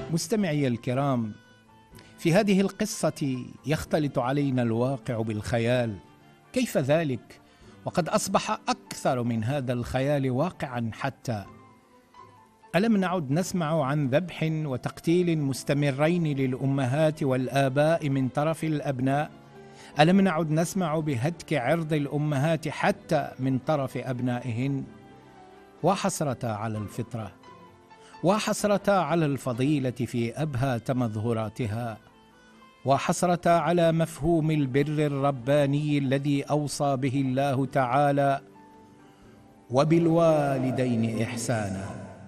مستمعي الكرام، في هذه القصة يختلط علينا الواقع بالخيال. كيف ذلك وقد أصبح أكثر من هذا الخيال واقعا حتى؟ ألم نعد نسمع عن ذبح وتقتيل مستمرين للأمهات والآباء من طرف الأبناء؟ ألم نعد نسمع بهتك عرض الأمهات حتى من طرف أبنائهن؟ وحسرة على الفطرة، وحسرة على الفضيلة في أبهى تمظهراتها، وحسرة على مفهوم البر الرباني الذي أوصى به الله تعالى: وبالوالدين إحسانا.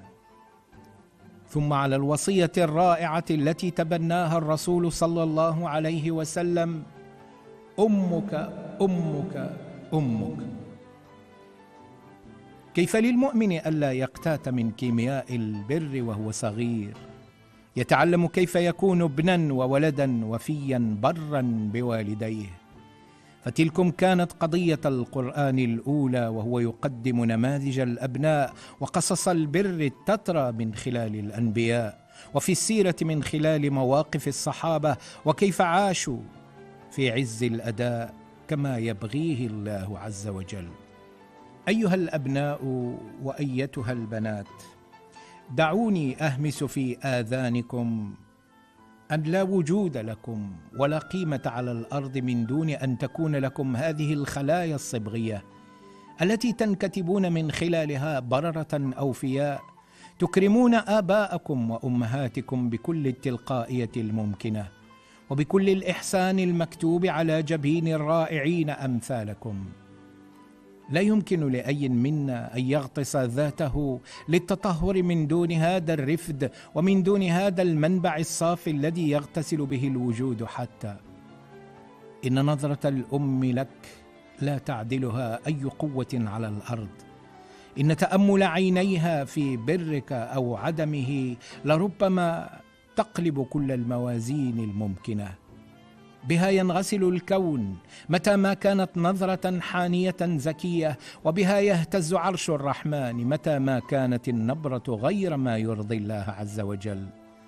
ثم على الوصية الرائعة التي تبناها الرسول صلى الله عليه وسلم: أمك أمك أمك. كيف للمؤمن ألا يقتات من كيمياء البر وهو صغير، يتعلم كيف يكون ابنا وولدا وفيا برا بوالديه؟ فتلكم كانت قضية القرآن الأولى، وهو يقدم نماذج الأبناء وقصص البر التترى من خلال الأنبياء، وفي السيرة من خلال مواقف الصحابة وكيف عاشوا في عز الأداء كما يبغيه الله عز وجل. أيها الأبناء وأيتها البنات، دعوني أهمس في آذانكم أن لا وجود لكم ولا قيمة على الأرض من دون أن تكون لكم هذه الخلايا الصبغية التي تنكتبون من خلالها بررة أوفياء، تكرمون آباءكم وأمهاتكم بكل التلقائية الممكنة وبكل الإحسان المكتوب على جبين الرائعين أمثالكم. لا يمكن لأي منا أن يغطس ذاته للتطهر من دون هذا الرفد ومن دون هذا المنبع الصافي الذي يغتسل به الوجود حتى. إن نظرة الأم لك لا تعدلها أي قوة على الأرض. إن تأمل عينيها في برك أو عدمه لربما تقلب كل الموازين الممكنة. بها ينغسل الكون متى ما كانت نظرة حانية زكية، وبها يهتز عرش الرحمن متى ما كانت النبرة غير ما يرضي الله عز وجل.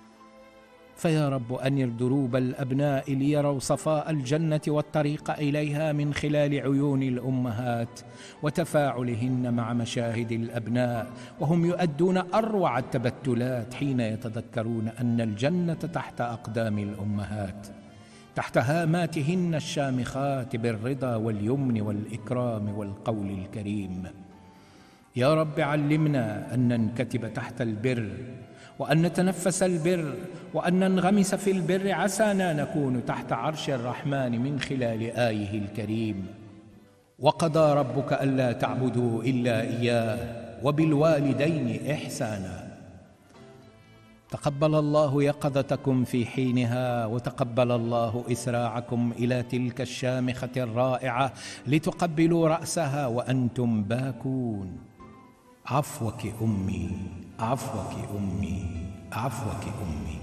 فيا رب أنر دروب الأبناء ليروا صفاء الجنة والطريق إليها من خلال عيون الأمهات وتفاعلهن مع مشاهد الأبناء، وهم يؤدون أروع التبتلات حين يتذكرون أن الجنة تحت أقدام الأمهات، تحت هاماتهن الشامخات بالرضا واليمن والإكرام والقول الكريم. يا رب علمنا أن ننكتب تحت البر، وأن نتنفس البر، وأن ننغمس في البر، عسانا نكون تحت عرش الرحمن من خلال آيه الكريم. وقضى ربك ألا تعبدوا إلا إياه وبالوالدين إحسانا. تقبل الله يقظتكم في حينها، وتقبل الله إسراعكم إلى تلك الشامخة الرائعة لتقبلوا رأسها وأنتم باكون. عفوك أمي، عفوك أمي، عفوك أمي.